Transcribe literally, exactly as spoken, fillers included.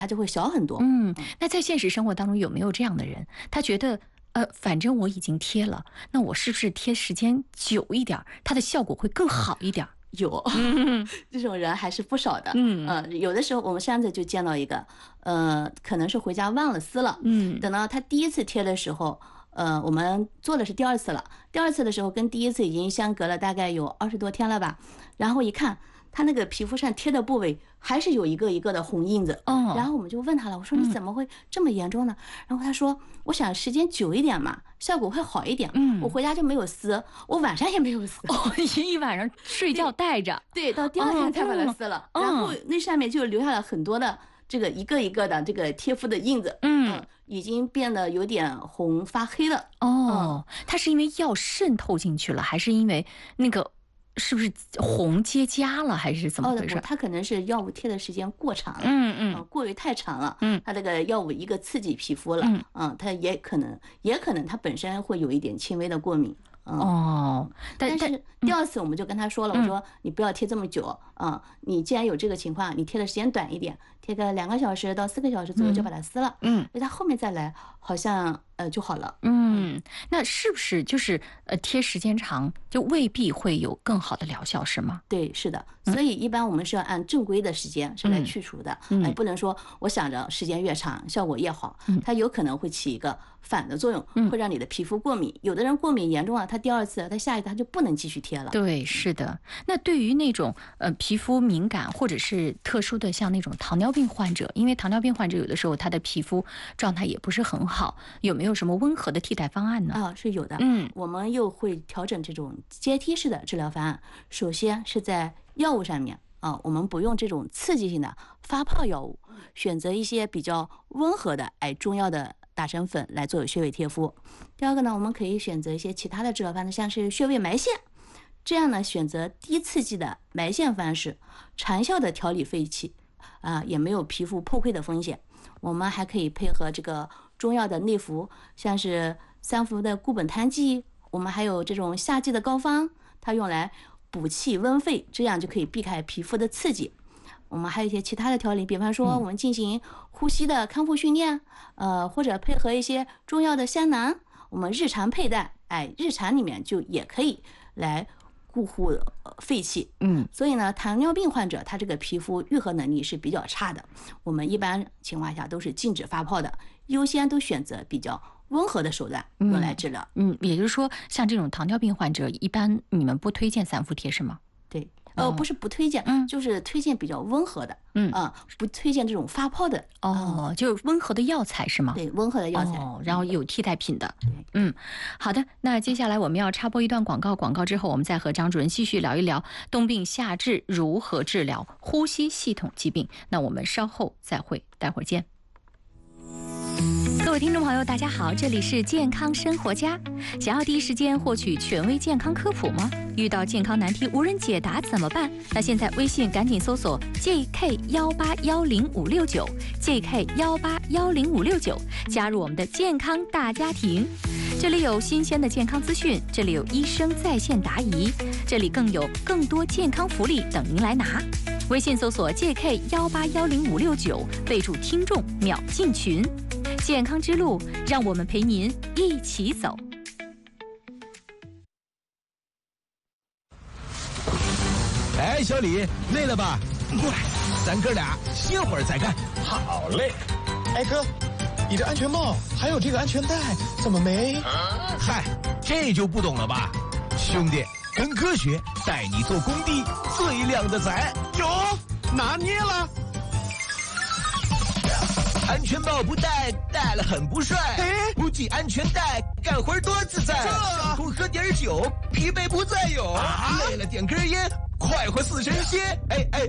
它就会小很多。 嗯，那在现实生活当中有没有这样的人，他觉得呃，反正我已经贴了，那我是不是贴时间久一点，它的效果会更好一点？ 有， 嗯、 这种人还是不少的。 嗯， 呃，有的时候我们上次就见到一个，呃，可能是回家忘了撕了， 嗯， 等到他第一次贴的时候，呃，我们做的是第二次了，第二次的时候跟第一次已经相隔了大概有二十多天了吧，然后一看他那个皮肤上贴的部位还是有一个一个的红印子， 哦， 然后我们就问他了，我说你怎么会这么严重呢？嗯、然后他说，我想时间久一点嘛，效果会好一点。 嗯， 我回家就没有撕，我晚上也没有撕， 哦，一晚上睡觉带着， 对，到第二天才把它撕了， 哦、 然后那上面就留下了很多的这个一个一个的这个贴肤的印子， 嗯， 呃、已经变得有点红发黑了。 哦，嗯、它是因为药渗透进去了，还是因为那个？是不是红结痂了，还是怎么回事？ 哦，它可能是药物贴的时间过长了， 嗯嗯、 呃，过于太长了， 嗯， 它这个药物一个刺激皮肤了， 嗯， 嗯，它也可能，也可能它本身会有一点轻微的过敏。嗯、 哦， 但是第二次我们就跟他说了， 嗯、 我说你不要贴这么久啊、嗯，你既然有这个情况，你贴的时间短一点，贴个两个小时到四个小时左右就把它撕了， 嗯， 所以他后面再来好像呃就好了。 嗯，那是不是就是呃贴时间长就未必会有更好的疗效是吗？ 对，是的，所以一般我们是要按正规的时间是来去除的， 嗯， 哎，不能说我想着时间越长效果越好， 嗯， 它有可能会起一个反的作用，会让你的皮肤过敏。有的人过敏严重了，他第二次他下一次他就不能继续贴了。 对，是的。那对于那种呃皮肤敏感或者是特殊的，像那种糖尿病患者，因为糖尿病患者有的时候他的皮肤状态也不是很好，有没有什么温和的替代方案呢？ 啊，是有的。 嗯， 我们又会调整这种阶梯式的治疗方案。首先是在药物上面啊，我们不用这种刺激性的发泡药物，选择一些比较温和的哎中药的打成粉来做穴位贴肤。第二个呢，我们可以选择一些其他的治疗方式，像是穴位埋线。这样呢，选择低刺激的埋线方式，长效的调理肺气，啊，也没有皮肤破溃的风险。我们还可以配合这个中药的内服，像是三伏的固本汤剂，我们还有这种夏季的膏方，它用来补气温肺，这样就可以避开皮肤的刺激。我们还有一些其他的调理，比方说我们进行呼吸的康复训练，呃，或者配合一些中药的香囊，我们日常佩戴，哎，日常里面就也可以来固护肺气。 嗯， 所以呢，糖尿病患者他这个皮肤愈合能力是比较差的，我们一般情况下都是禁止发泡的，优先都选择比较温和的手段用来治疗。 嗯，也就是说，像这种糖尿病患者，一般你们不推荐三伏贴是吗？ 对。呃，不是不推荐， 嗯， 就是推荐比较温和的， 嗯啊、呃，不推荐这种发泡的。 哦，就是温和的药材是吗？ 对，温和的药材， 哦，然后有替代品的。 对， 嗯，好的，那接下来我们要插播一段广告，广告之后我们再和张主任继续聊一聊冬病夏治如何治疗呼吸系统疾病。那我们稍后再会，待会儿见。各位听众朋友大家好，这里是健康生活家。想要第一时间获取权威健康科普吗？遇到健康难题无人解答怎么办？那现在微信赶紧搜索 J K 一八一零五六九 J K 一八一零五六九，加入我们的健康大家庭。这里有新鲜的健康资讯，这里有医生在线答疑，这里更有更多健康福利等您来拿。微信搜索 J K 一八一零五六九，备注听众秒进群。健康之路，让我们陪您一起走。 哎，小李，累了吧？过来，咱哥俩歇会儿再干。 好嘞。哎哥，你这安全帽还有这个安全带怎么没？ 嗨，这就不懂了吧？兄弟，跟科学带你做工地最靓的仔。 有，拿捏了。 安全帽不戴，戴了很不帅。 哎， 不系安全带，干活多自在。想空喝点酒，疲惫不再有。啊、累了点根烟，快活似神仙。哎哎